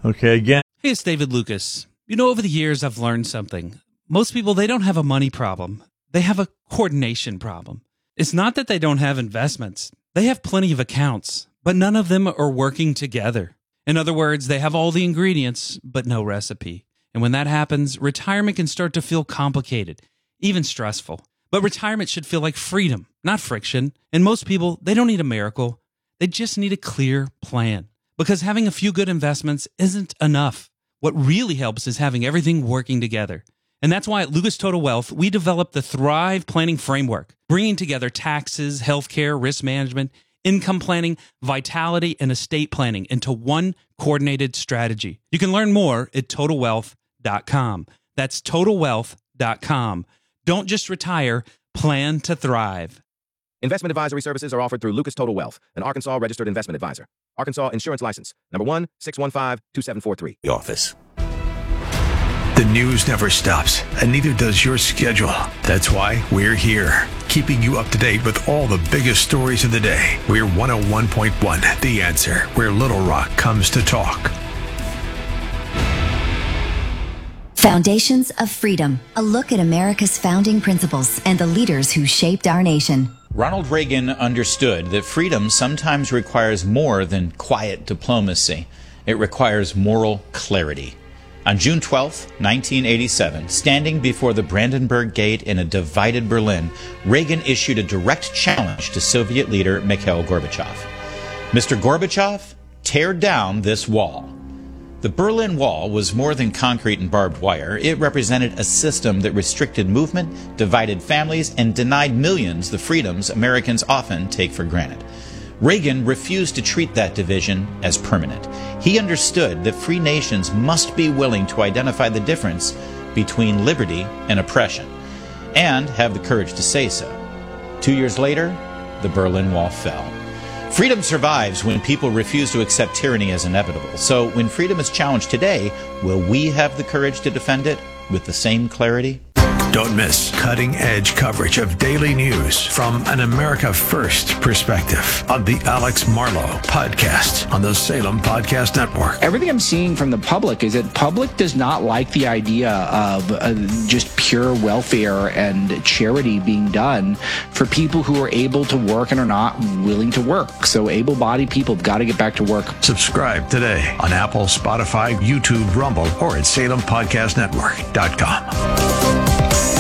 Okay, again. Hey, it's David Lucas. You know, over the years, I've learned something. Most people, they don't have a money problem. They have a coordination problem. It's not that they don't have investments. They have plenty of accounts, but none of them are working together. In other words, they have all the ingredients, but no recipe. And when that happens, retirement can start to feel complicated, even stressful. But retirement should feel like freedom, not friction. And most people, they don't need a miracle. They just need a clear plan. Because having a few good investments isn't enough. What really helps is having everything working together. And that's why at Lucas Total Wealth, we developed the Thrive Planning Framework, bringing together taxes, healthcare, risk management, income planning, vitality, and estate planning into one coordinated strategy. You can learn more at TotalWealth.com. That's TotalWealth.com. Don't just retire, plan to thrive. Investment advisory services are offered through Lucas Total Wealth, an Arkansas registered investment advisor. Arkansas Insurance License, number 1-615-2743. The office. The news never stops, and neither does your schedule. That's why we're here, keeping you up to date with all the biggest stories of the day. We're 101.1 The Answer, where Little Rock comes to talk. Foundations of Freedom, a look at America's founding principles and the leaders who shaped our nation. Ronald Reagan understood that freedom sometimes requires more than quiet diplomacy. It requires moral clarity. On June 12, 1987, standing before the Brandenburg Gate in a divided Berlin, Reagan issued a direct challenge to Soviet leader Mikhail Gorbachev. Mr. Gorbachev, tear down this wall. The Berlin Wall was more than concrete and barbed wire. It represented a system that restricted movement, divided families, and denied millions the freedoms Americans often take for granted. Reagan refused to treat that division as permanent. He understood that free nations must be willing to identify the difference between liberty and oppression, and have the courage to say so. 2 years later, the Berlin Wall fell. Freedom survives when people refuse to accept tyranny as inevitable. So when freedom is challenged today, will we have the courage to defend it with the same clarity? Don't miss cutting-edge coverage of daily news from an America First perspective on the Alex Marlow Podcast on the Salem Podcast Network. Everything I'm seeing from the public is that public does not like the idea of just pure welfare and charity being done for people who are able to work and are not willing to work. So able-bodied people have got to get back to work. Subscribe today on Apple, Spotify, YouTube, Rumble, or at SalemPodcastNetwork.com.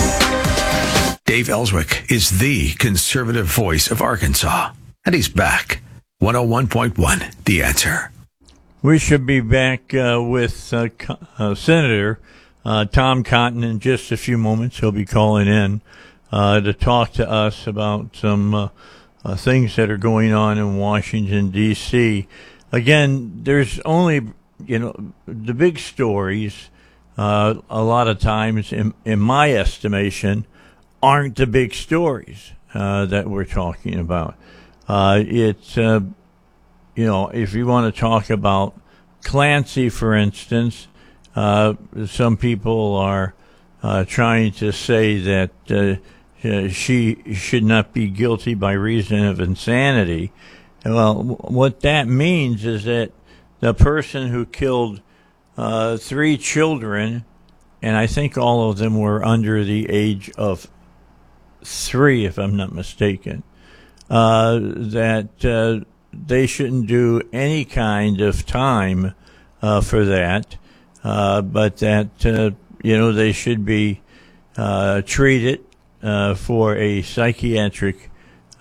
Dave Ellswick is the conservative voice of Arkansas, and he's back. 101.1 The Answer. We should be back with Senator Tom Cotton in just a few moments. He'll be calling in to talk to us about some things that are going on in Washington, D.C. Again, there's only, the big stories, a lot of times, in my estimation, aren't the big stories that we're talking about. It's, if you want to talk about Clancy, for instance, some people are trying to say that she should not be guilty by reason of insanity. Well, what that means is that the person who killed 3 children, and I think all of them were under the age of 3, if I'm not mistaken, that they shouldn't do any kind of time for that, but that, they should be treated for a psychiatric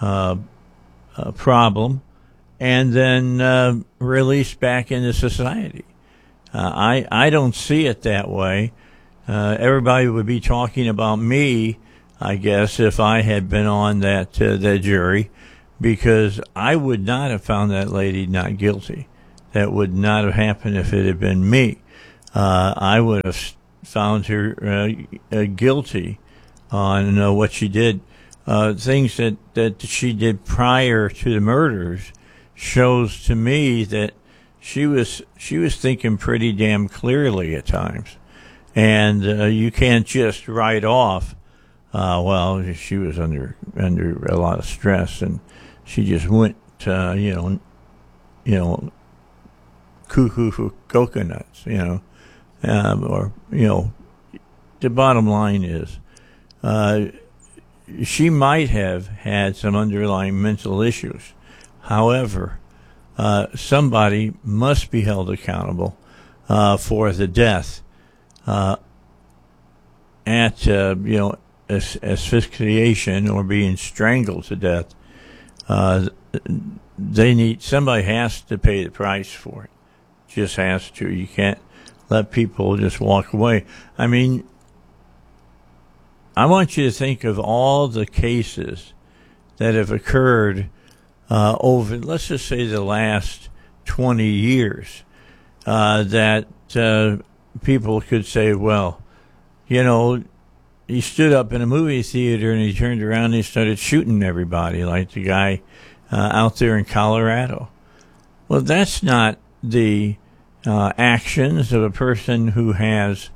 problem and then released back into society. I don't see it that way. Everybody would be talking about me, I guess, if I had been on that jury, because I would not have found that lady not guilty. That would not have happened if it had been me. I would have found her guilty on what she did. Things that she did prior to the murders shows to me that she was thinking pretty damn clearly at times, and you can't just write off. She was under a lot of stress, and she just went, cuckoo for coconuts, or, the bottom line is, she might have had some underlying mental issues. However, somebody must be held accountable for the death at asphyxiation or being strangled to death. Somebody has to pay the price for it. Just has to. You can't let people just walk away. I mean, I want you to think of all the cases that have occurred over, let's just say, the last 20 years, that people could say, well, he stood up in a movie theater and he turned around and he started shooting everybody, like the guy out there in Colorado. Well, that's not the actions of a person who has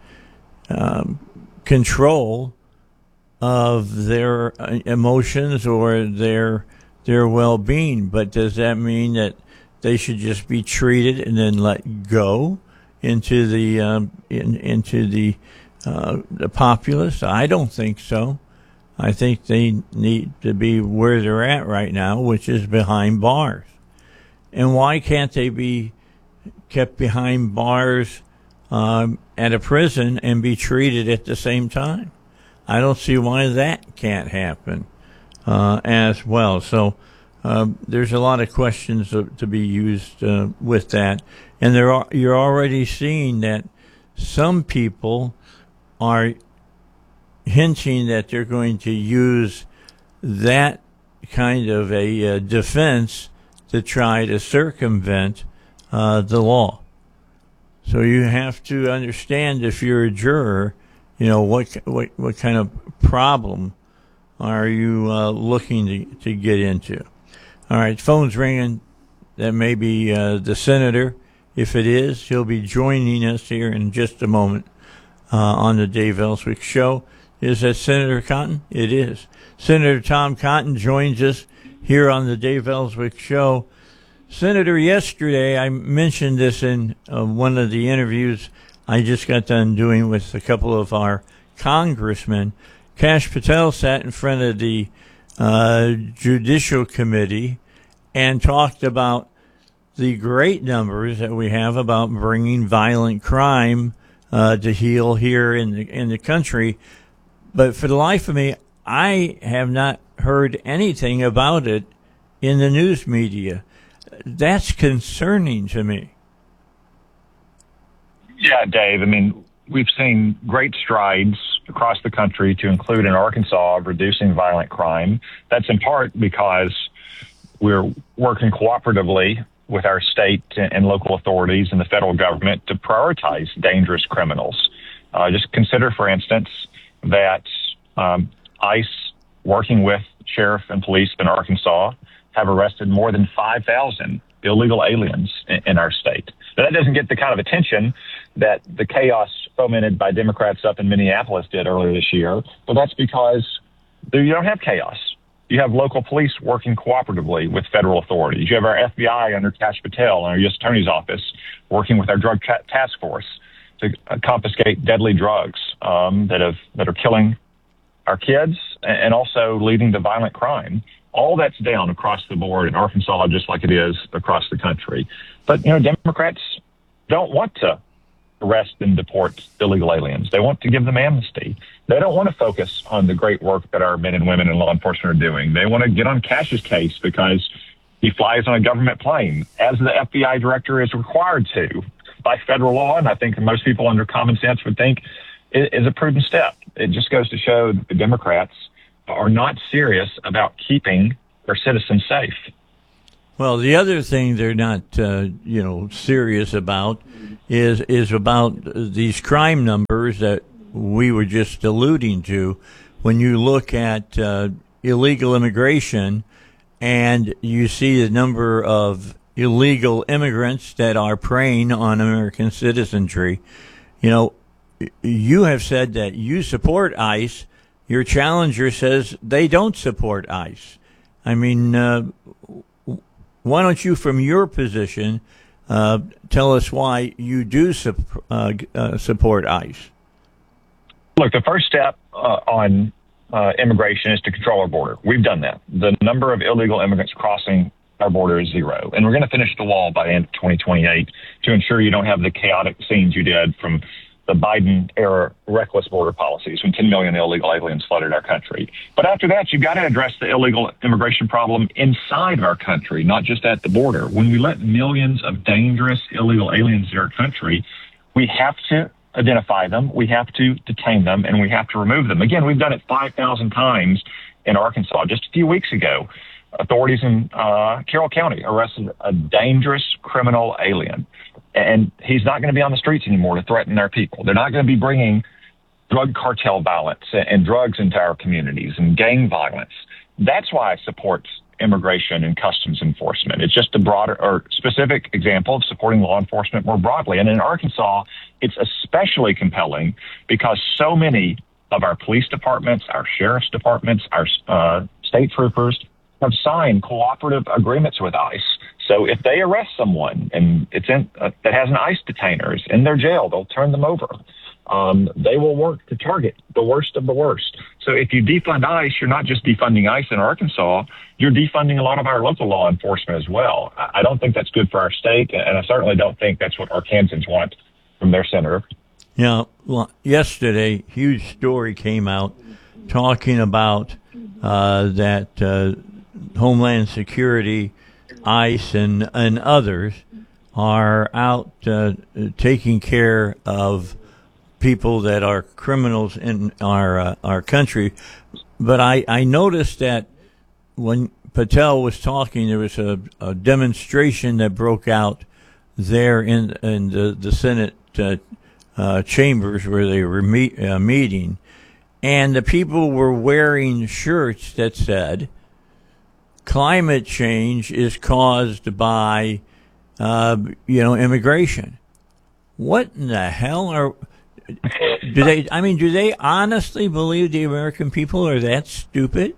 control of their emotions or their well-being. But does that mean that they should just be treated and then let go into the populace? I don't think so. I think they need to be where they're at right now, which is behind bars. And why can't they be kept behind bars at a prison and be treated at the same time? I don't see why that can't happen as well. So there's a lot of questions to be used with that. And you're already seeing that some people are hinting that they're going to use that kind of a defense to try to circumvent the law. So you have to understand, if you're a juror, what kind of problem are you looking to get into? All right, phone's ringing. That may be the senator. If it is, he'll be joining us here in just a moment on the Dave Ellswick Show. Is that Senator Cotton? It is. Senator Tom Cotton joins us here on the Dave Ellswick Show. Senator, yesterday I mentioned this in one of the interviews I just got done doing with a couple of our congressmen. Kash Patel sat in front of the Judicial Committee and talked about the great numbers that we have about bringing violent crime to heel here in the country. But for the life of me, I have not heard anything about it in the news media. That's concerning to me. Yeah, Dave. I mean, we've seen great strides across the country, to include in Arkansas, of reducing violent crime. That's in part because we're working cooperatively with our state and local authorities and the federal government to prioritize dangerous criminals. Just consider, for instance, that ICE, working with sheriff and police in Arkansas, have arrested more than 5,000 illegal aliens in our state. Now, that doesn't get the kind of attention that the chaos fomented by Democrats up in Minneapolis did earlier this year, but that's because you don't have chaos. You have local police working cooperatively with federal authorities. You have our FBI under Kash Patel and our U.S. Attorney's Office working with our drug task force to confiscate deadly drugs that are killing our kids and also leading to violent crime. All that's down across the board in Arkansas, just like it is across the country. But, Democrats don't want to arrest and deport illegal aliens. They want to give them amnesty. They don't want to focus on the great work that our men and women in law enforcement are doing. They want to get on Kash's case because he flies on a government plane, as the FBI director is required to by federal law, and I think most people under common sense would think is a prudent step. It just goes to show that the Democrats are not serious about keeping their citizens safe. Well, the other thing they're not, serious about is about these crime numbers that we were just alluding to. When you look at illegal immigration and you see the number of illegal immigrants that are preying on American citizenry, you have said that you support ICE. Your challenger says they don't support ICE. I mean, why don't you, from your position, tell us why you do support ICE. Look, the first step on immigration is to control our border. We've done that. The number of illegal immigrants crossing our border is zero. And we're going to finish the wall by the end of 2028 to ensure you don't have the chaotic scenes you did from the Biden-era reckless border policies when 10 million illegal aliens flooded our country. But after that, you've got to address the illegal immigration problem inside our country, not just at the border. When we let millions of dangerous illegal aliens in our country, we have to identify them, we have to detain them, and we have to remove them. Again, we've done it 5,000 times in Arkansas. Just a few weeks ago, authorities in Carroll County arrested a dangerous criminal alien. And he's not going to be on the streets anymore to threaten our people. They're not going to be bringing drug cartel violence and drugs into our communities and gang violence. That's why I support immigration and customs enforcement. It's just a broader or specific example of supporting law enforcement more broadly. And in Arkansas, it's especially compelling because so many of our police departments, our sheriff's departments, our state troopers have signed cooperative agreements with ICE. So if they arrest someone and it's in that has an ICE detainer in their jail, they'll turn them over. They will work to target the worst of the worst. So if you defund ICE, you're not just defunding ICE in Arkansas, you're defunding a lot of our local law enforcement as well. I don't think that's good for our state, and I certainly don't think that's what Arkansans want from their senator. Yeah, well, yesterday, huge story came out talking about that Homeland Security, ICE, and others are out taking care of people that are criminals in our country. But I noticed that when Patel was talking, there was a demonstration that broke out there in the Senate chambers where they were meeting, and the people were wearing shirts that said, "Climate change is caused by, immigration." What in the hell do they honestly believe the American people are that stupid?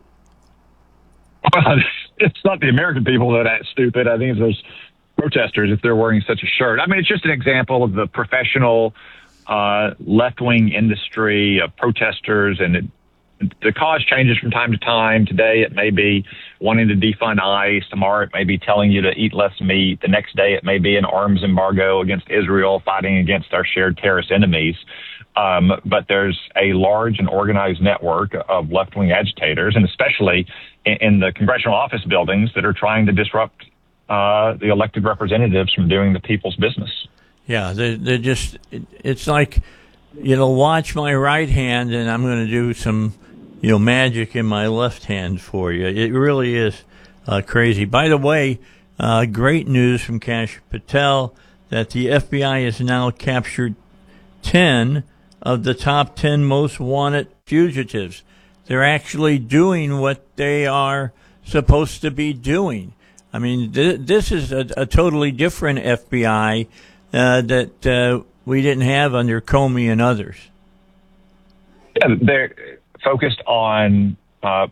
Well, it's not the American people that are stupid. I think it's those protesters if they're wearing such a shirt. I mean, it's just an example of the professional left-wing industry of protesters, and the cause changes from time to time. Today, it may be wanting to defund ICE. Tomorrow, it may be telling you to eat less meat. The next day, it may be an arms embargo against Israel, fighting against our shared terrorist enemies. But there's a large and organized network of left-wing agitators, and especially in the congressional office buildings, that are trying to disrupt the elected representatives from doing the people's business. Yeah, they're just, it's like, watch my right hand and I'm going to do some, magic in my left hand for you. It really is crazy. By the way, great news from Kash Patel that the FBI has now captured 10 of the top 10 most wanted fugitives. They're actually doing what they are supposed to be doing. I mean, this is a totally different FBI that we didn't have under Comey and others. Yeah, they're focused on meat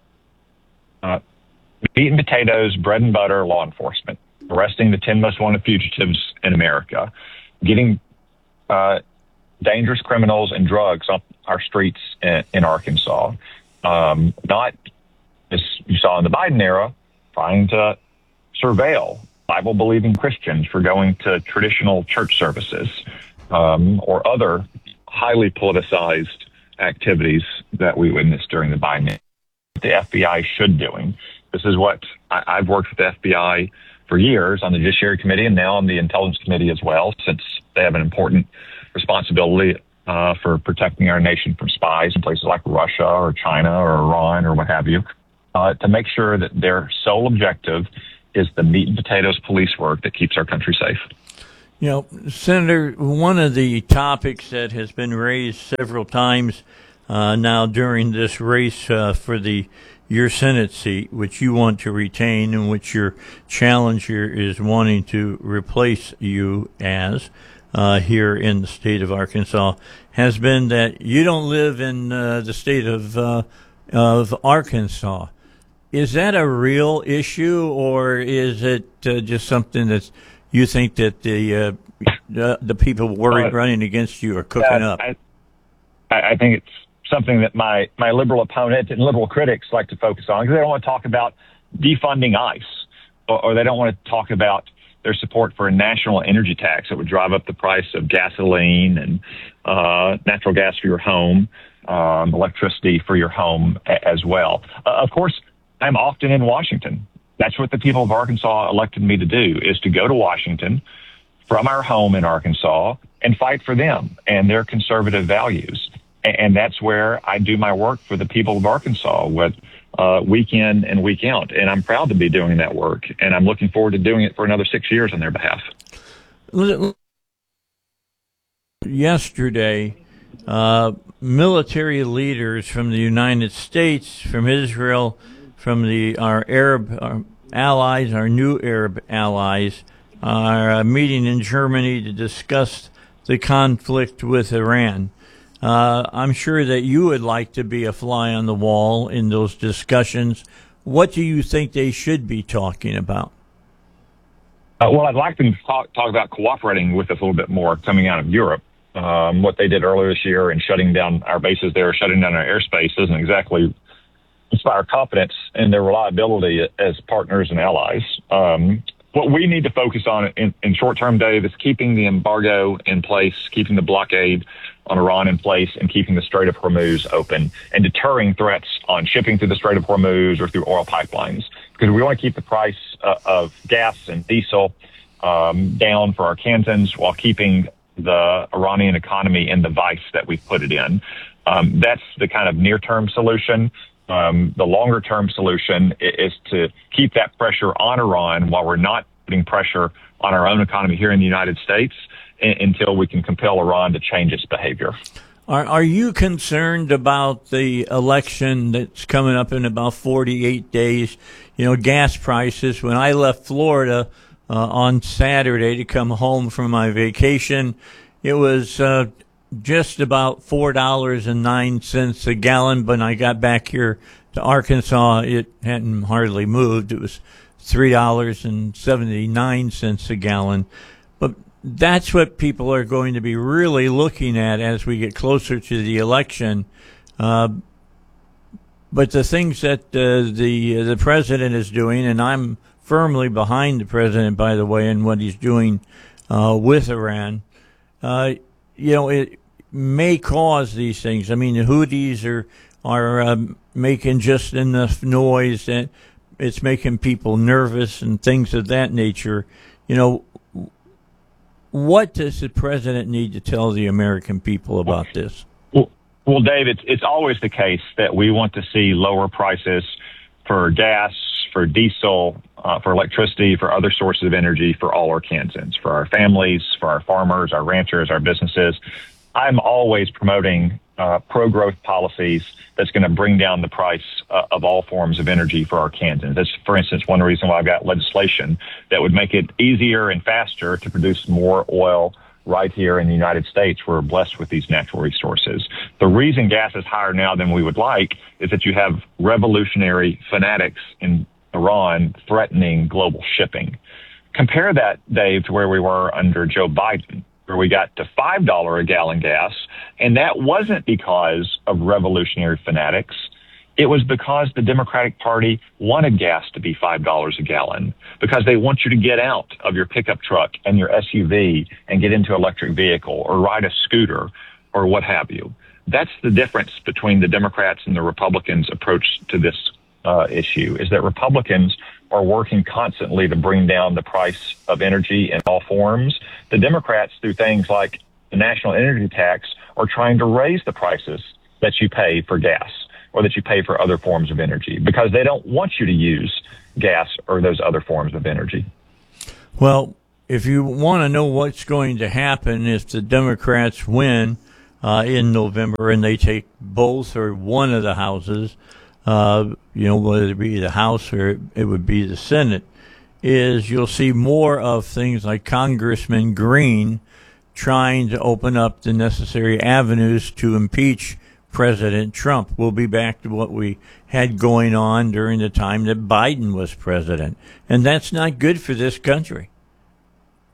and potatoes, bread and butter law enforcement, arresting the 10 most wanted fugitives in America, getting dangerous criminals and drugs off our streets in Arkansas. Not, as you saw in the Biden era, trying to surveil Bible-believing Christians for going to traditional church services or other highly politicized activities that we witnessed during the Biden era. The FBI should doing. This is what I've worked with the FBI for years on the Judiciary Committee and now on the Intelligence Committee as well, since they have an important responsibility for protecting our nation from spies in places like Russia or China or Iran or what have you, to make sure that their sole objective is the meat and potatoes police work that keeps our country safe. Senator, one of the topics that has been raised several times now during this race for your Senate seat, which you want to retain and which your challenger is wanting to replace you as here in the state of Arkansas, has been that you don't live in the state of Arkansas. Is that a real issue, or is it just something that's you think that the people running against you are cooking up? I think it's something that my liberal opponent and liberal critics like to focus on, because they don't want to talk about defunding ICE, or they don't want to talk about their support for a national energy tax that would drive up the price of gasoline and natural gas for your home, electricity for your home as well. Of course, I'm often in Washington. That's what the people of Arkansas elected me to do, is to go to Washington from our home in Arkansas and fight for them and their conservative values. And that's where I do my work for the people of Arkansas with week in and week out. And I'm proud to be doing that work. And I'm looking forward to doing it for another 6 years on their behalf. Yesterday, military leaders from the United States, from Israel, from our Arab allies, our new Arab allies, are meeting in Germany to discuss the conflict with Iran. I'm sure that you would like to be a fly on the wall in those discussions. What do you think they should be talking about? Well, I'd like them to talk about cooperating with us a little bit more coming out of Europe. What they did earlier this year in shutting down our bases there, shutting down our airspace, doesn't exactly inspire confidence in their reliability as partners and allies. What we need to focus on in short term, Dave, is keeping the embargo in place, keeping the blockade on Iran in place, and keeping the Strait of Hormuz open, and deterring threats on shipping through the Strait of Hormuz or through oil pipelines. Because we want to keep the price of gas and diesel down for Arkansans while keeping the Iranian economy in the vice that we've put it in. That's the kind of near-term solution. The longer-term solution is to keep that pressure on Iran while we're not putting pressure on our own economy here in the United States until we can compel Iran to change its behavior. Are you concerned about the election that's coming up in about 48 days? You know, gas prices. When I left Florida on Saturday to come home from my vacation, it was just about $4.09 a gallon. But when I got back here to Arkansas, it hadn't hardly moved. It was $3.79 a gallon. But that's what people are going to be really looking at as we get closer to the election. But the things that the president is doing, and I'm firmly behind the president, by the way, and what he's doing with Iran, it may cause these things. I mean, the Houthis are making just enough noise that it's making people nervous and things of that nature. You know, what does the president need to tell the American people about this? Well, Dave, it's always the case that we want to see lower prices for gas, for diesel, for electricity, for other sources of energy for all Arkansans, for our families, for our farmers, our ranchers, our businesses. I'm always promoting pro-growth policies that's going to bring down the price of all forms of energy for Arkansans. That's, for instance, one reason why I've got legislation that would make it easier and faster to produce more oil right here in the United States. We're blessed with these natural resources. The reason gas is higher now than we would like is that you have revolutionary fanatics in Iran threatening global shipping. Compare that, Dave, to where we were under Joe Biden, where we got to $5 a gallon gas, and that wasn't because of revolutionary fanatics. It was because the Democratic Party wanted gas to be $5 a gallon, because they want you to get out of your pickup truck and your SUV and get into an electric vehicle or ride a scooter or what have you. That's the difference between the Democrats and the Republicans' approach to this issue, is that Republicans are working constantly to bring down the price of energy in all forms. The Democrats, through things like the national energy tax, are trying to raise the prices that you pay for gas or that you pay for other forms of energy, because they don't want you to use gas or those other forms of energy. Well, if you want to know what's going to happen if the Democrats win in November and they take both or one of the houses, whether it be the House or it would be the Senate, is you'll see more of things like Congressman Green trying to open up the necessary avenues to impeach President Trump. We'll be back to what we had going on during the time that Biden was president. And that's not good for this country.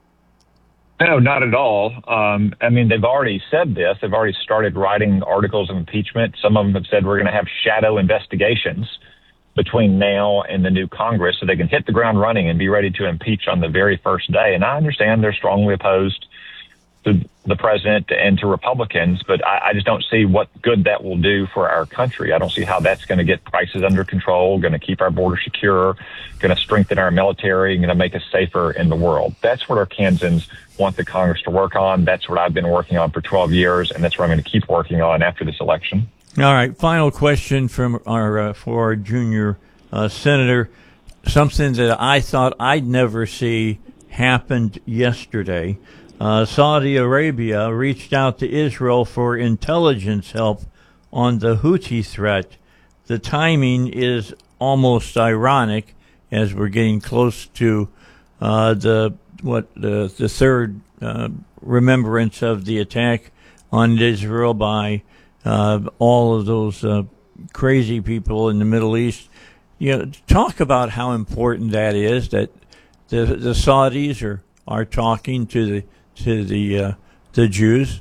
No, not at all. I mean, they've already said this. They've already started writing articles of impeachment. Some of them have said we're going to have shadow investigations between now and the new Congress so they can hit the ground running and be ready to impeach on the very first day. And I understand they're strongly opposed to the president and to Republicans, but I just don't see what good that will do for our country. I don't see how that's going to get prices under control, going to keep our border secure, going to strengthen our military, going to make us safer in the world. That's what our Kansans want the Congress to work on. That's what I've been working on for 12 years, and that's what I'm going to keep working on after this election. All right, final question from our for our junior senator. Something that I thought I'd never see happened yesterday. Saudi Arabia reached out to Israel for intelligence help on the Houthi threat. The timing is almost ironic as we're getting close to the third remembrance of the attack on Israel by all of those crazy people in the Middle East. You know, talk about how important that is, that the Saudis are talking to the Jews.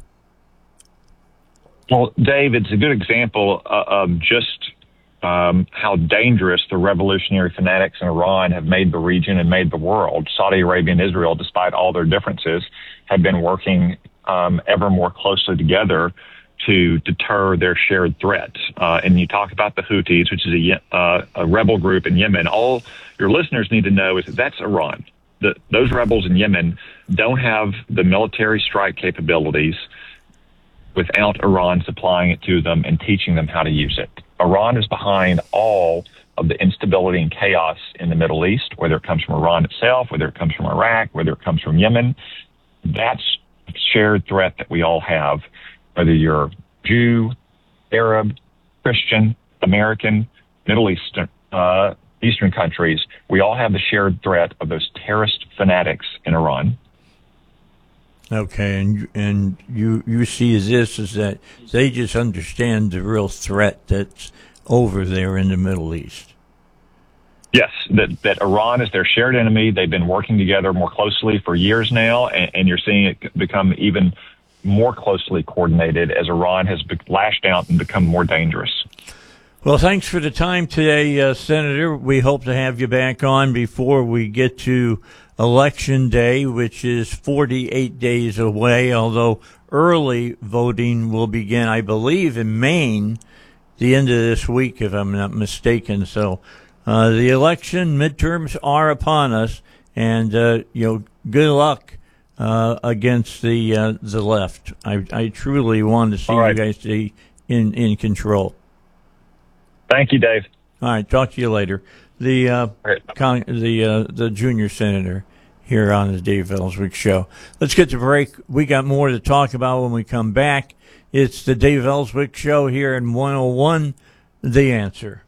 Well, Dave, it's a good example of just how dangerous the revolutionary fanatics in Iran have made the region and made the world. Saudi Arabia and Israel, despite all their differences, have been working ever more closely together to deter their shared threat. And you talk about the Houthis, which is a rebel group in Yemen. All your listeners need to know is that that's Iran. Those rebels in Yemen don't have the military strike capabilities without Iran supplying it to them and teaching them how to use it. Iran is behind all of the instability and chaos in the Middle East, whether it comes from Iran itself, whether it comes from Iraq, whether it comes from Yemen. That's a shared threat that we all have, whether you're Jew, Arab, Christian, American, Middle Eastern, Eastern countries. We all have the shared threat of those terrorist fanatics in Iran. Okay, and you see this as that they just understand the real threat that's over there in the Middle East. Yes, that Iran is their shared enemy. They've been working together more closely for years now, and you're seeing it become even more closely coordinated as Iran has lashed out and become more dangerous. Well, thanks for the time today, Senator. We hope to have you back on before we get to Election Day, which is 48 days away, although early voting will begin, I believe, in Maine the end of this week, if I'm not mistaken. So the election midterms are upon us, and good luck against the left. I truly want to see you guys stay in control. Thank you, Dave. All right, talk to you later. The junior senator here on the Dave Ellswick Show. Let's get to break. We got more to talk about when we come back. It's the Dave Ellswick Show here in 101, The Answer.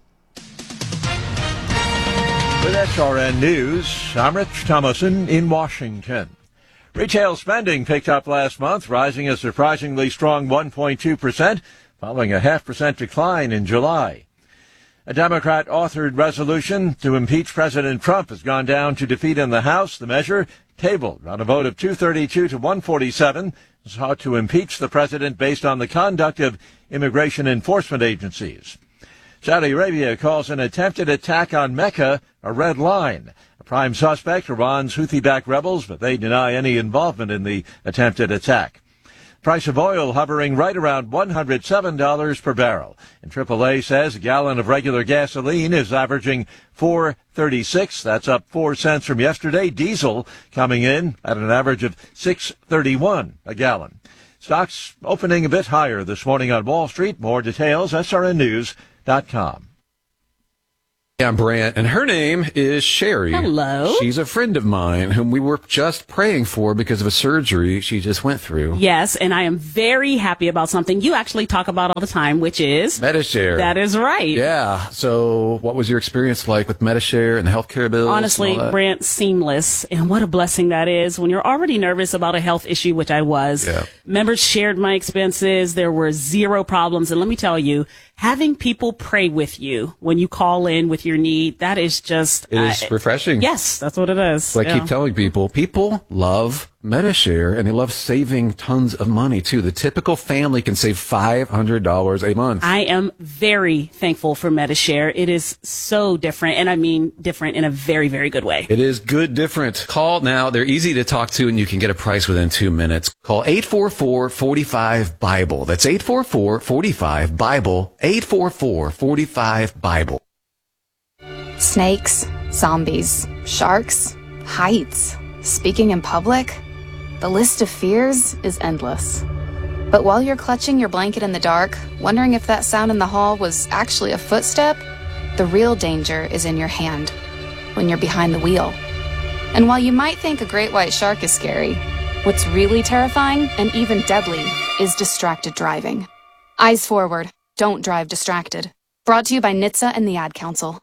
With SRN News, I'm Rich Thomason in Washington. Retail spending picked up last month, rising a surprisingly strong 1.2%, following a 0.5% decline in July. A Democrat-authored resolution to impeach President Trump has gone down to defeat in the House. The measure, tabled on a vote of 232 to 147, sought to impeach the president based on the conduct of immigration enforcement agencies. Saudi Arabia calls an attempted attack on Mecca a red line. A prime suspect, Iran's Houthi-backed rebels, but they deny any involvement in the attempted attack. Price of oil hovering right around $107 per barrel. And AAA says a gallon of regular gasoline is averaging $4.36. That's up 4 cents from yesterday. Diesel coming in at an average of $6.31 a gallon. Stocks opening a bit higher this morning on Wall Street. More details, srnnews.com. I'm Brant, and her name is Sherry. Hello. She's a friend of mine whom we were just praying for because of a surgery she just went through. Yes, and I am very happy about something you actually talk about all the time, which is Medi-Share. That is right. Yeah. So what was your experience like with Medi-Share and the healthcare bills? Honestly, Brant, seamless. And what a blessing that is when you're already nervous about a health issue, which I was. Yeah. Members shared my expenses. There were zero problems. And let me tell you, having people pray with you when you call in with your your need. That is just... It is refreshing. Yes, that's what it is. So I keep telling people love Medi-Share, and they love saving tons of money, too. The typical family can save $500 a month. I am very thankful for Medi-Share. It is so different, and I mean different in a very, very good way. It is good different. Call now. They're easy to talk to, and you can get a price within 2 minutes. Call 844-45-BIBLE. That's 844-45-BIBLE. 844-45-BIBLE. Snakes, zombies, sharks, heights, speaking in public. The list of fears is endless. But while you're clutching your blanket in the dark, wondering if that sound in the hall was actually a footstep, the real danger is in your hand, when you're behind the wheel. And while you might think a great white shark is scary, what's really terrifying and even deadly is distracted driving. Eyes forward, don't drive distracted. Brought to you by NHTSA and the Ad Council.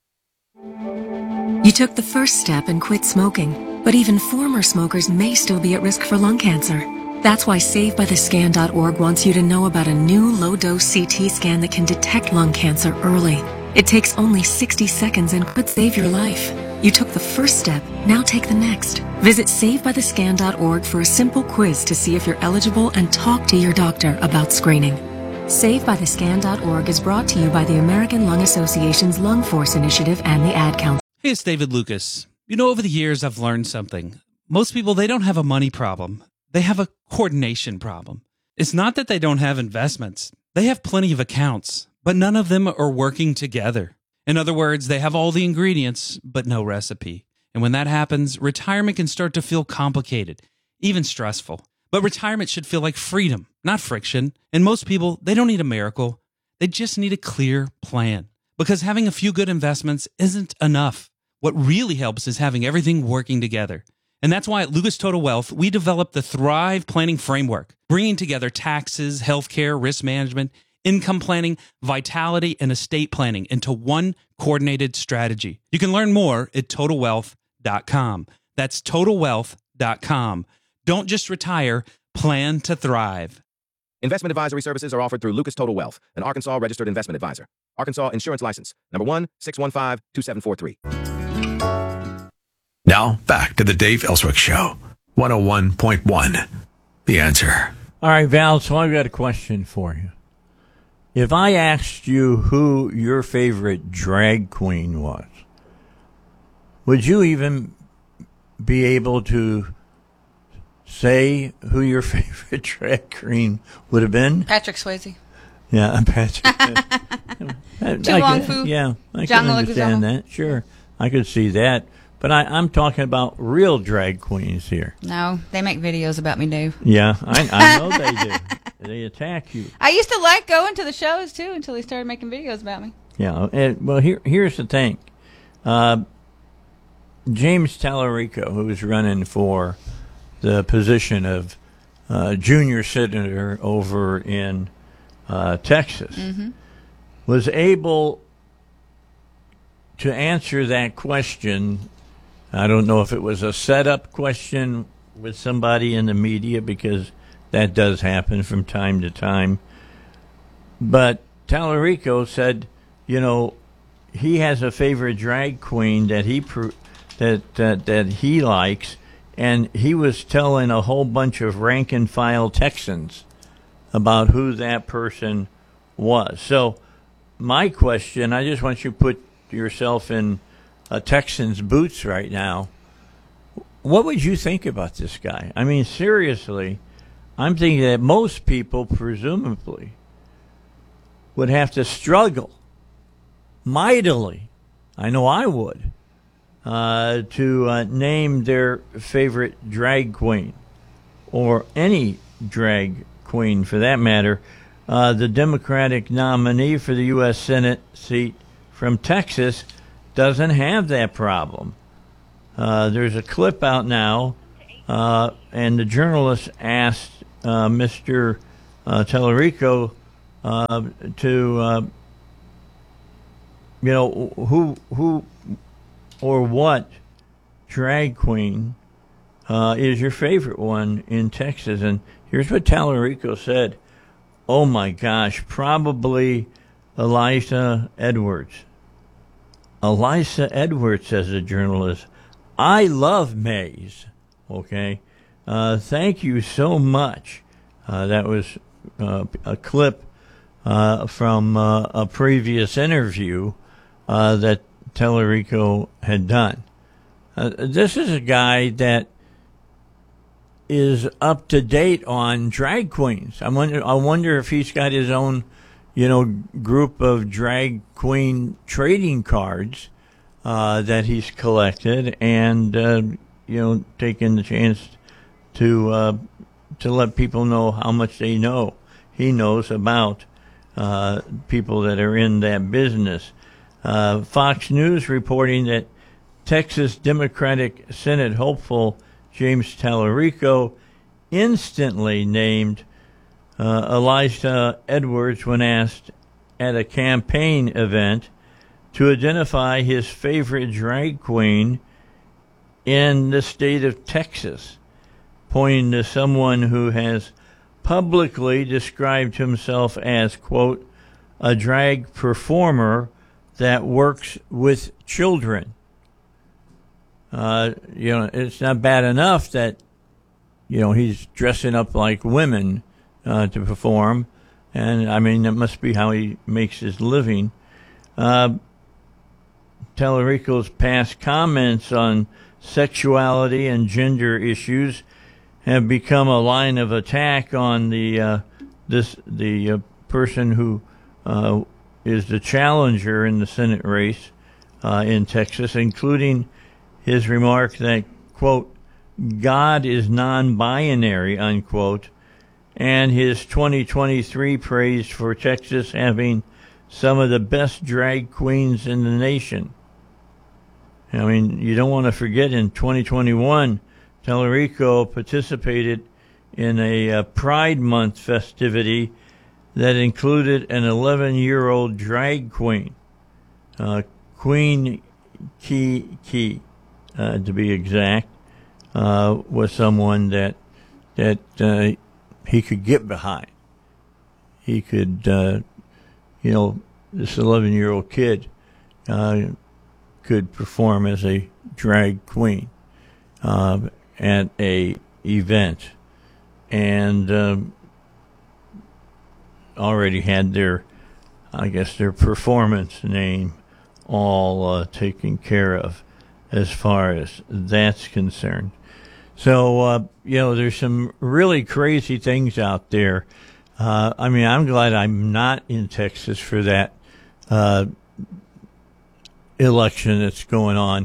You took the first step and quit smoking, but even former smokers may still be at risk for lung cancer. That's why SaveByTheScan.org wants you to know about a new low-dose CT scan that can detect lung cancer early. It takes only 60 seconds and could save your life. You took the first step, now take the next. Visit SaveByTheScan.org for a simple quiz to see if you're eligible and talk to your doctor about screening. SaveByTheScan.org is brought to you by the American Lung Association's Lung Force Initiative and the Ad Council. Hey, it's David Lucas. You know, over the years, I've learned something. Most people, they don't have a money problem. They have a coordination problem. It's not that they don't have investments. They have plenty of accounts, but none of them are working together. In other words, they have all the ingredients, but no recipe. And when that happens, retirement can start to feel complicated, even stressful. But retirement should feel like freedom, not friction. And most people, they don't need a miracle. They just need a clear plan. Because having a few good investments isn't enough. What really helps is having everything working together. And that's why at Lucas Total Wealth, we developed the Thrive Planning Framework, bringing together taxes, healthcare, risk management, income planning, vitality, and estate planning into one coordinated strategy. You can learn more at TotalWealth.com. That's TotalWealth.com. Don't just retire, plan to thrive. Investment advisory services are offered through Lucas Total Wealth, an Arkansas registered investment advisor. Arkansas Insurance License, number 1-615-2743. Now, back to the Dave Ellswick Show. 101.1. The Answer. All right, Val, so I've got a question for you. If I asked you who your favorite drag queen was, would you even be able to say who your favorite drag queen would have been? Patrick Swayze. Yeah, Patrick. Fu. Yeah, I can understand that. Sure, I could see that. But I'm talking about real drag queens here. No, they make videos about me, Dave. Yeah, I know they do. They attack you. I used to like going to the shows, too, until they started making videos about me. Yeah, well, here's the thing. James Tallarico, who's running for the position of junior senator over in Texas, was able to answer that question. I don't know if it was a setup question with somebody in the media, because that does happen from time to time. But Tallarico said, you know, he has a favorite drag queen that he likes, and he was telling a whole bunch of rank and file Texans about who that person was. So my question, I just want you to put yourself in a Texan's boots right now. What would you think about this guy? I mean, seriously, I'm thinking that most people presumably would have to struggle mightily, I know I would, to name their favorite drag queen, or any drag queen for that matter. The Democratic nominee for the U.S. Senate seat from Texas doesn't have that problem. There's a clip out now, and the journalist asked Mr. Tallarico to, you know, who or what drag queen is your favorite one in Texas? And here's what Tallarico said. Oh, my gosh, probably Elijah Edwards. Elisa Edwards, says a journalist, I love Mays. Okay. Thank you so much. That was a clip from a previous interview that Tallarico had done. This is a guy that is up to date on drag queens. I wonder if he's got his own, group of drag queen trading cards that he's collected, and taking the chance to let people know how much he knows about people that are in that business. Fox News reporting that Texas Democratic Senate hopeful James Tallarico instantly named Elisa Edwards when asked at a campaign event to identify his favorite drag queen in the state of Texas, pointing to someone who has publicly described himself as, quote, a drag performer that works with children. It's not bad enough that, he's dressing up like women to perform. And, that must be how he makes his living. Tallarico's past comments on sexuality and gender issues have become a line of attack on the person who is the challenger in the Senate race in Texas, including his remark that, quote, God is non-binary, unquote, and his 2023 praise for Texas having some of the best drag queens in the nation. You don't want to forget in 2021, Tallarico participated in a Pride Month festivity that included an 11-year-old drag queen, Queen Key, to be exact, was someone that he could get behind. He could, this 11-year-old kid could perform as a drag queen at a event, and already had their performance name all taken care of as far as that's concerned. So, there's some really crazy things out there. I'm glad I'm not in Texas for that election that's going on.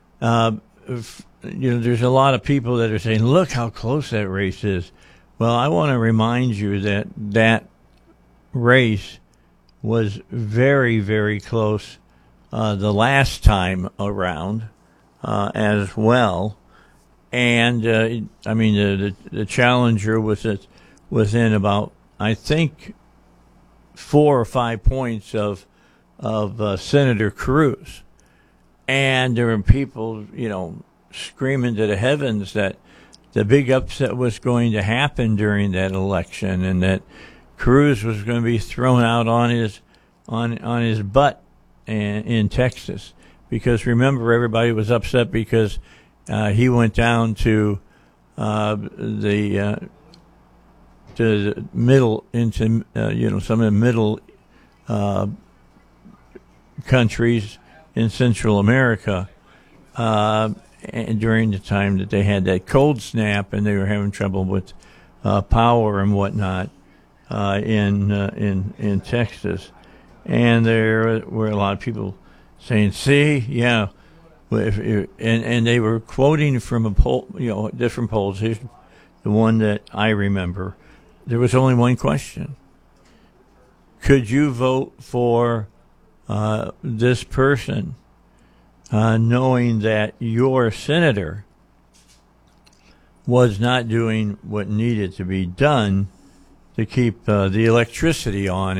There's a lot of people that are saying, look how close that race is. Well, I want to remind you that race was very, very close the last time around as well. And, the challenger was within about, I think, 4 or 5 points of Senator Cruz. And there were people, screaming to the heavens that the big upset was going to happen during that election, and that Cruz was going to be thrown out on his butt in Texas. Because remember, everybody was upset because he went down to the middle, into some of the middle countries in Central America, and during the time that they had that cold snap and they were having trouble with power and whatnot in Texas. And there were a lot of people saying, see, yeah, and they were quoting from a poll, different polls. Here's the one that I remember. There was only one question. Could you vote for this person, knowing that your senator was not doing what needed to be done to keep the electricity on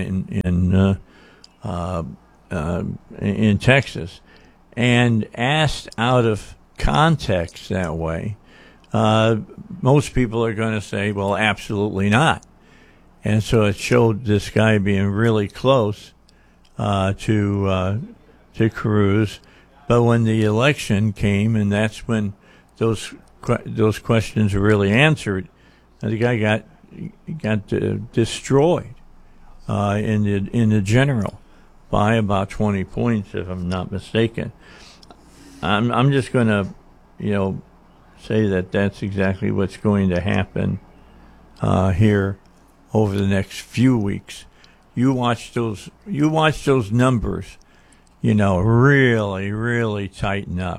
in Texas? And asked out of context that way, most people are going to say, well, absolutely not. And so it showed this guy being really close to to Cruz. But when the election came, and that's when those questions were really answered, the guy got destroyed in the general by about 20 points, if I'm not mistaken. I'm just going to, say that that's exactly what's going to happen here over the next few weeks. You watch those numbers, really, really tighten up.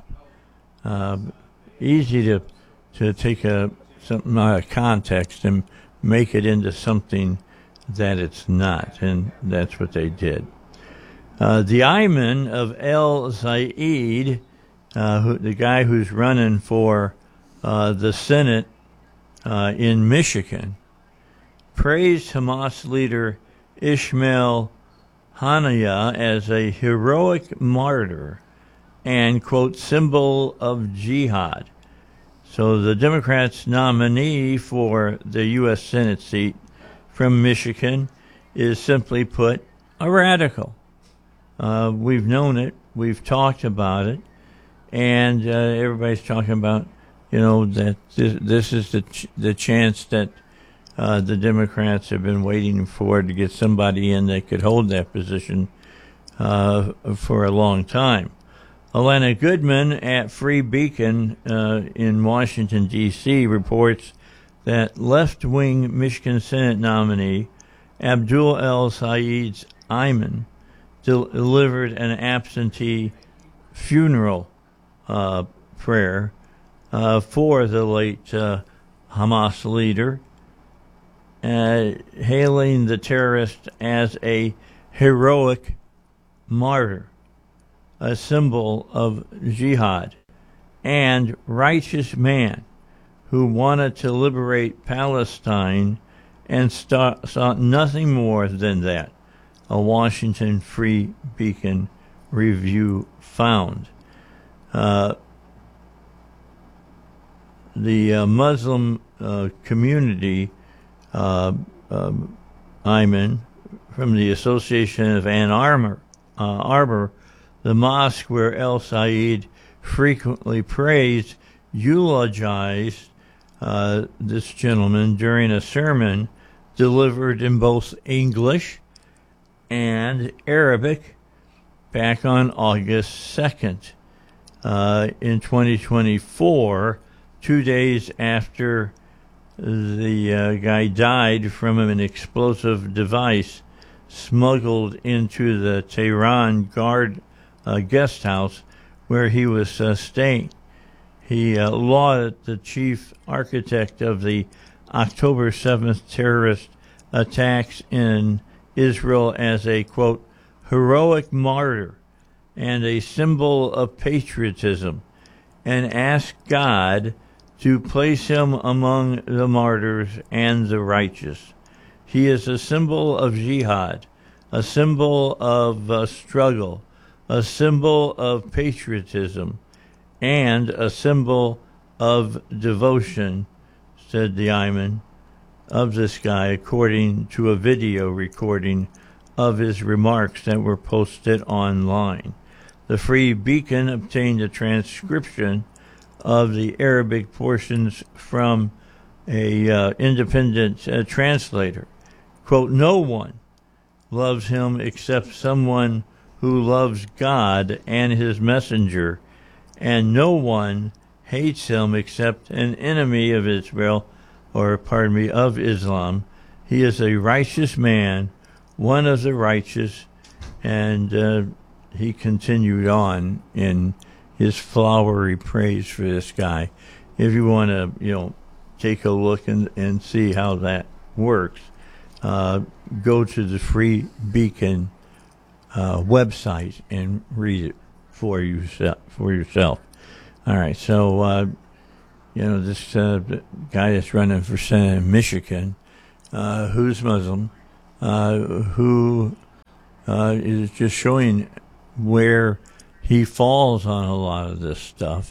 Easy to take something out of context and make it into something that it's not, and that's what they did. The Ayman of El Sayed, the guy who's running for the Senate in Michigan, praised Hamas leader Ismail Haniyeh as a heroic martyr and, quote, symbol of jihad. So the Democrats' nominee for the U.S. Senate seat from Michigan is, simply put, a radical. We've known it. We've talked about it. And everybody's talking about, that this is the chance that the Democrats have been waiting for, to get somebody in that could hold that position for a long time. Alana Goodman at Free Beacon in Washington, D.C. reports that left-wing Michigan Senate nominee Abdul El Sayed's Ayman delivered an absentee funeral prayer for the late Hamas leader, hailing the terrorist as a heroic martyr, a symbol of jihad, and righteous man who wanted to liberate Palestine and saw nothing more than that, a Washington Free Beacon review found. The Muslim community, Ayman, from the Association of Ann Arbor, the mosque where El Sayed frequently praised, eulogized this gentleman during a sermon delivered in both English and Arabic back on August 2nd. In 2024, 2 days after the guy died from an explosive device smuggled into the Tehran guest house where he was staying. He lauded the chief architect of the October 7th terrorist attacks in Israel as a, quote, heroic martyr and a symbol of patriotism, and asked God to place him among the martyrs and the righteous. He is a symbol of jihad, a symbol of struggle, a symbol of patriotism, and a symbol of devotion, said the Ayman of this guy, according to a video recording of his remarks that were posted online. The Free Beacon obtained a transcription of the Arabic portions from a independent translator. Quote, no one loves him except someone who loves God and his messenger, and no one hates him except an enemy of Israel, of Islam. He is a righteous man, one of the righteous, and he continued on in his flowery praise for this guy. If you want to, take a look and see how that works, go to the Free Beacon website and read it for yourself. All right, so this guy that's running for Senate in Michigan, who's Muslim, who is just showing where he falls on a lot of this stuff,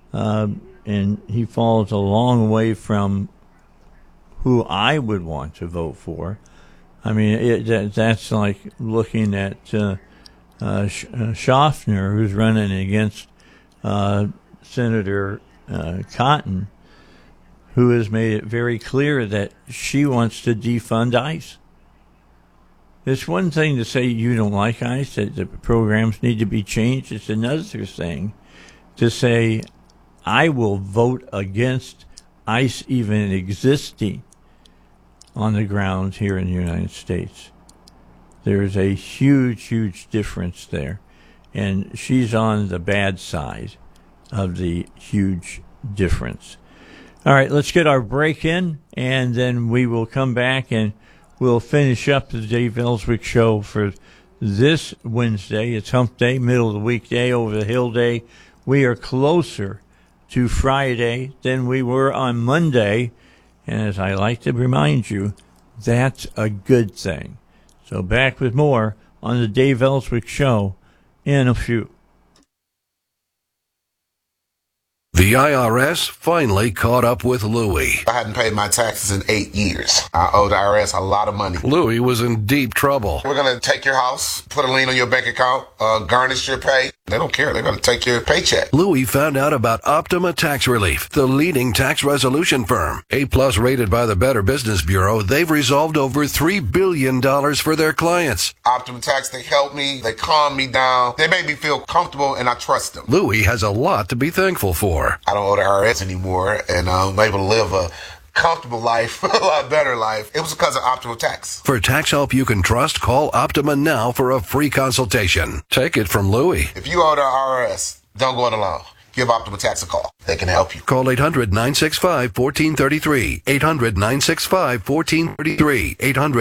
and he falls a long way from who I would want to vote for. I mean, that's like looking at Schaffner, who's running against Senator Cotton, who has made it very clear that she wants to defund ICE. It's one thing to say you don't like ICE, that the programs need to be changed. It's another thing to say, I will vote against ICE even existing on the grounds here in the United States. There's a huge, huge difference there. And she's on the bad side of the huge difference. All right, let's get our break in, and then we will come back and we'll finish up the Dave Ellswick Show for this Wednesday. It's Hump Day, middle of the weekday, over the hill day. We are closer to Friday than we were on Monday. And as I like to remind you, that's a good thing. So back with more on the Dave Ellswick Show in a few. The IRS finally caught up with Louie. I hadn't paid my taxes in 8 years. I owe the IRS a lot of money. Louie was in deep trouble. We're going to take your house, put a lien on your bank account, garnish your pay. They don't care. They're going to take your paycheck. Louie found out about Optima Tax Relief, the leading tax resolution firm. A-plus rated by the Better Business Bureau, they've resolved over $3 billion for their clients. Optima Tax, they help me. They calm me down. They make me feel comfortable, and I trust them. Louie has a lot to be thankful for. I don't owe the IRS anymore, and I'm able to live a comfortable life, a lot better life. It was because of Optima Tax. For tax help you can trust, call Optima now for a free consultation. Take it from Louie. If you owe the IRS, don't go it alone. Give Optima Tax a call. They can help you. Call 800-965-1433. 800-965-1433.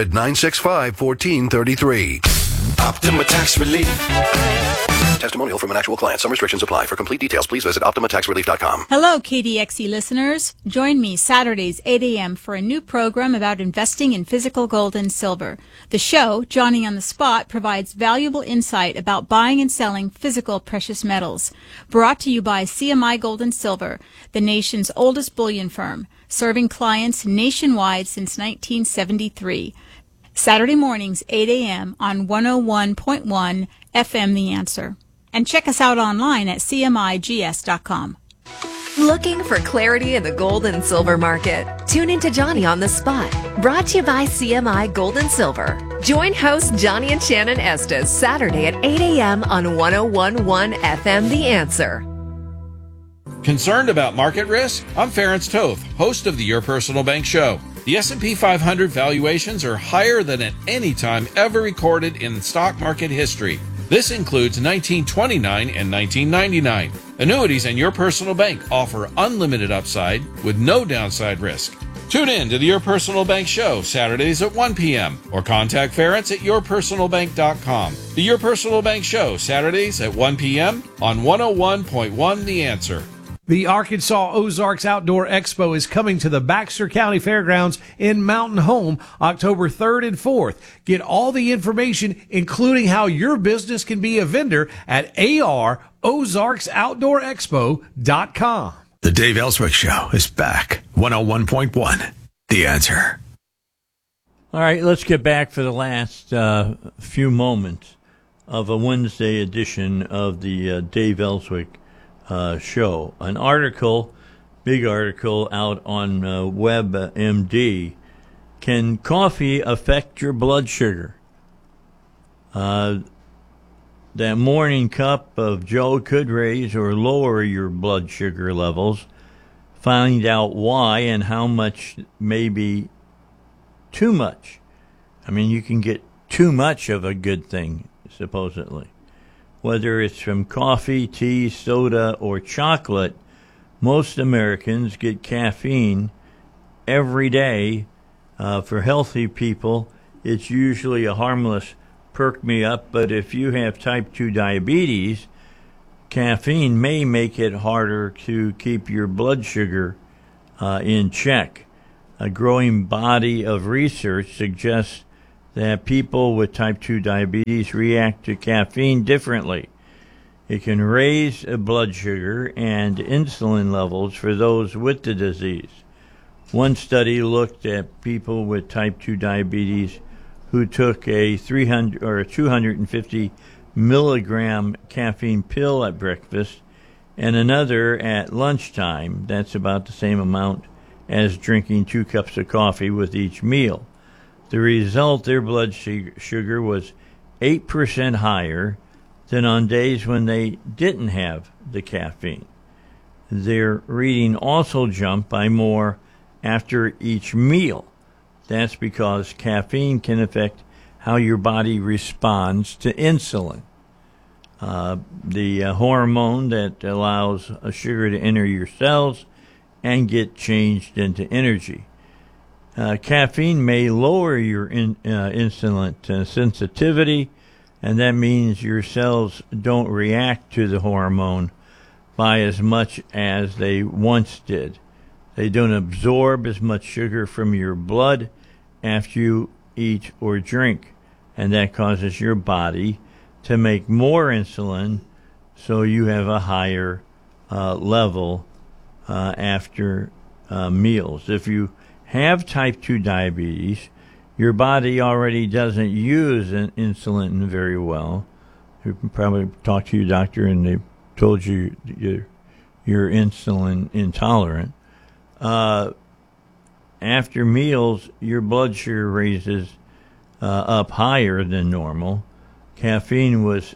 800-965-1433. Optima Tax Relief. Testimonial from an actual client. Some restrictions apply. For complete details, please visit OptimaTaxRelief.com. Hello, KDXE listeners. Join me Saturdays, 8 a.m. for a new program about investing in physical gold and silver. The show, Johnny on the Spot, provides valuable insight about buying and selling physical precious metals. Brought to you by CMI Gold and Silver, the nation's oldest bullion firm, serving clients nationwide since 1973. Saturday mornings, 8 a.m. on 101.1 FM The Answer. And check us out online at cmigs.com. Looking for clarity in the gold and silver market? Tune into Johnny on the Spot, brought to you by CMI Gold and Silver. Join host Johnny and Shannon Estes Saturday at 8 a.m. on 101.1 FM The Answer. Concerned about market risk? I'm Ferenc Toth, host of the Your Personal Bank Show. The S&P 500 valuations are higher than at any time ever recorded in stock market history. This includes 1929 and 1999. Annuities and Your Personal Bank offer unlimited upside with no downside risk. Tune in to the Your Personal Bank Show Saturdays at 1 p.m. or contact Ferenc at yourpersonalbank.com. The Your Personal Bank Show Saturdays at 1 p.m. on 101.1 The Answer. The Arkansas Ozarks Outdoor Expo is coming to the Baxter County Fairgrounds in Mountain Home October 3rd and 4th. Get all the information, including how your business can be a vendor, at arozarksoutdoorexpo.com. The Dave Ellswick Show is back. 101.1. The Answer. All right, let's get back for the last few moments of a Wednesday edition of the Dave Ellswick show. An article, big article out on WebMD. Can coffee affect your blood sugar? That morning cup of Joe could raise or lower your blood sugar levels. Find out why and how much may be too much. I mean, you can get too much of a good thing, supposedly. Whether it's from coffee, tea, soda, or chocolate, most Americans get caffeine every day. For healthy people, it's usually a harmless perk-me-up, but if you have type 2 diabetes, caffeine may make it harder to keep your blood sugar in check. A growing body of research suggests that people with type 2 diabetes react to caffeine differently. It can raise blood sugar and insulin levels for those with the disease. One study looked at people with type 2 diabetes who took a 300 or 250 milligram caffeine pill at breakfast and another at lunchtime. That's about the same amount as drinking 2 cups of coffee with each meal. The result, their blood sugar was 8% higher than on days when they didn't have the caffeine. Their reading also jumped by more after each meal. That's because caffeine can affect how your body responds to insulin, the hormone that allows a sugar to enter your cells and get changed into energy. Caffeine may lower your insulin sensitivity, and that means your cells don't react to the hormone by as much as they once did. They don't absorb as much sugar from your blood after you eat or drink, and that causes your body to make more insulin, so you have a higher level after meals. If you have type 2 diabetes, your body already doesn't use insulin very well. You can probably talk to your doctor and they told you you're insulin intolerant. After meals, your blood sugar raises up higher than normal. Caffeine was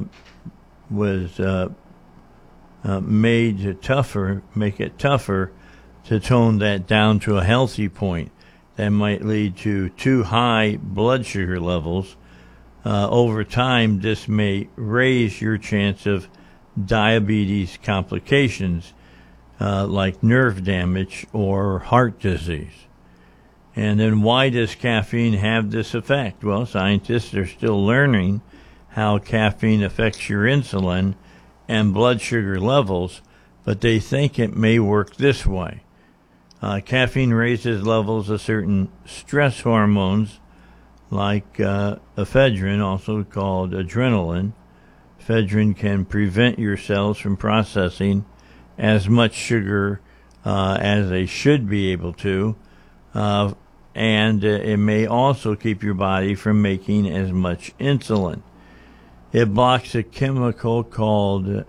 made to make it tougher to tone that down to a healthy point. That might lead to too high blood sugar levels. Over time, this may raise your chance of diabetes complications like nerve damage or heart disease. And then why does caffeine have this effect? Well, scientists are still learning how caffeine affects your insulin and blood sugar levels, but they think it may work this way. Caffeine raises levels of certain stress hormones like ephedrine, also called adrenaline. Ephedrine can prevent your cells from processing as much sugar as they should be able to, and it may also keep your body from making as much insulin. It blocks a chemical called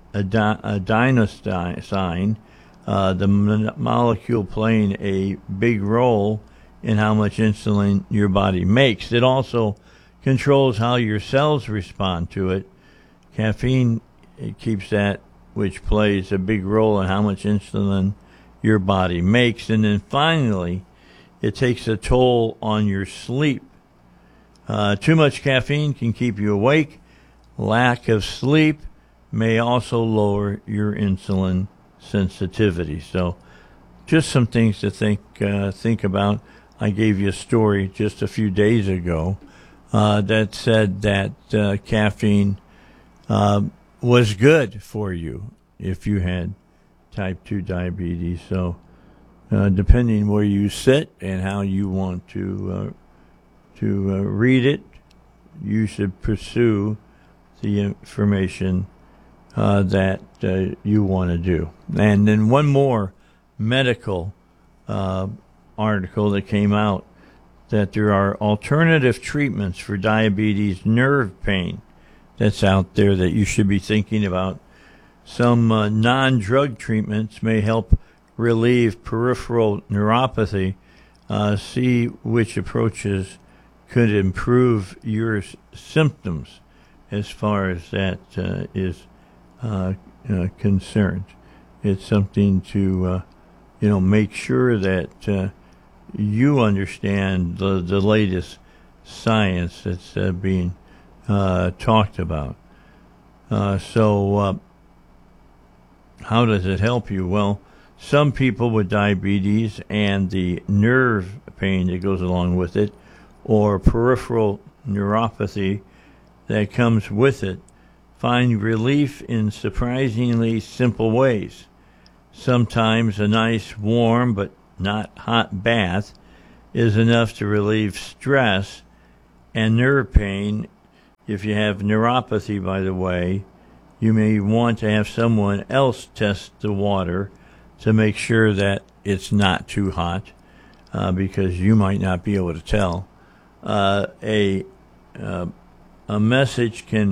adenosine, the molecule playing a big role in how much insulin your body makes. It also controls how your cells respond to it. Caffeine keeps that, which plays a big role in how much insulin your body makes. And then finally, it takes a toll on your sleep. Too much caffeine can keep you awake. Lack of sleep may also lower your insulin sensitivity. So just some things to think about. I gave you a story just a few days ago that said that caffeine was good for you if you had type 2 diabetes. So depending where you sit and how you want to read it, you should pursue the information that you want to do. And then one more medical article that came out, that there are alternative treatments for diabetes nerve pain that's out there that you should be thinking about. Some non-drug treatments may help relieve peripheral neuropathy. See which approaches could improve your symptoms as far as that is concerned. It's something to make sure that you understand the latest science that's being talked about. So how does it help you? Well, some people with diabetes and the nerve pain that goes along with it, or peripheral neuropathy that comes with it, find relief in surprisingly simple ways. Sometimes a nice, warm, but not hot bath is enough to relieve stress and nerve pain. If you have neuropathy, by the way, you may want to have someone else test the water to make sure that it's not too hot, because you might not be able to tell. A message can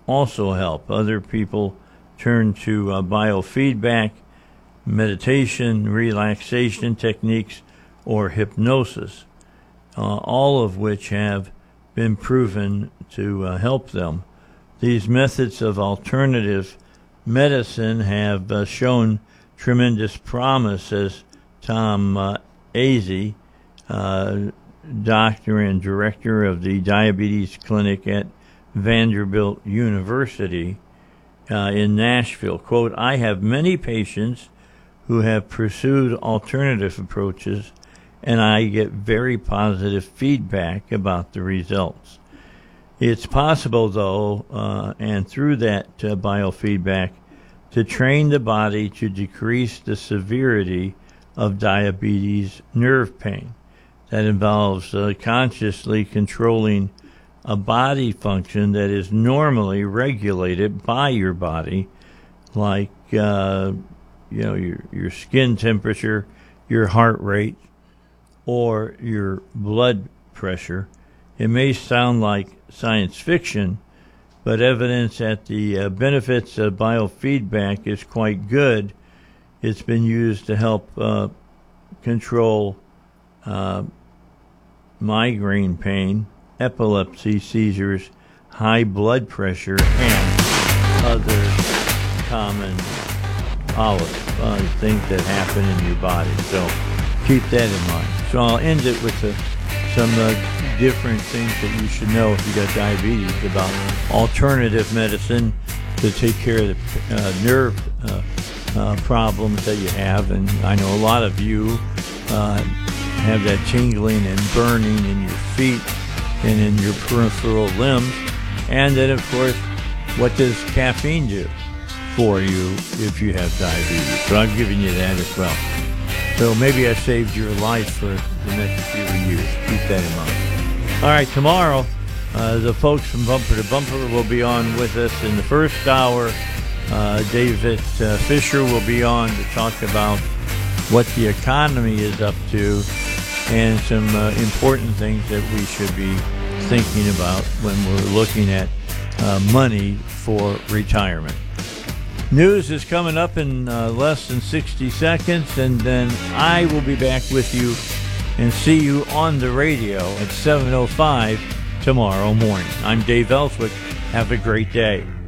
also help. Other people turn to biofeedback, meditation, relaxation techniques, or hypnosis, all of which have been proven to help them. These methods of alternative medicine have shown tremendous promise, as Tom Azy, doctor and director of the diabetes clinic at Vanderbilt University in Nashville. Quote, "I have many patients who have pursued alternative approaches, and I get very positive feedback about the results. It's possible, though, and through that biofeedback, to train the body to decrease the severity of diabetes nerve pain. That involves consciously controlling a body function that is normally regulated by your body, like your skin temperature, your heart rate, or your blood pressure. It may sound like science fiction, but evidence that the benefits of biofeedback is quite good. It's been used to help control migraine pain, epilepsy, seizures, high blood pressure, and other common things that happen in your body. So keep that in mind. So I'll end it with some different things that you should know if you got diabetes about alternative medicine to take care of the nerve problems that you have. And I know a lot of you have that tingling and burning in your feet and in your peripheral limbs. And then, of course, what does caffeine do for you if you have diabetes? So I'm giving you that as well. So maybe I saved your life for the next few years. Keep that in mind. All right, tomorrow, the folks from Bumper to Bumper will be on with us in the first hour. David Fisher will be on to talk about what the economy is up to and some important things that we should be thinking about when we're looking at money for retirement. News is coming up in less than 60 seconds, and then I will be back with you and see you on the radio at 7:05 tomorrow morning. I'm Dave Ellswick. Have a great day.